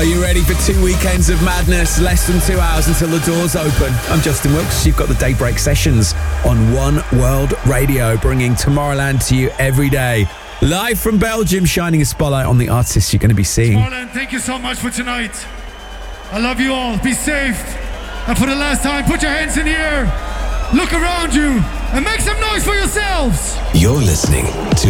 Are you ready for 2 weekends of madness? Less than 2 hours until the doors open. I'm Justin Wilkes. You've got the Daybreak Sessions on One World Radio, bringing Tomorrowland to you every day. Live from Belgium, shining a spotlight on the artists you're going to be seeing. Tomorrowland, thank you so much for tonight. I love you all. Be safe. And for the last time, put your hands in the air. Look around you and make some noise for yourselves. You're listening to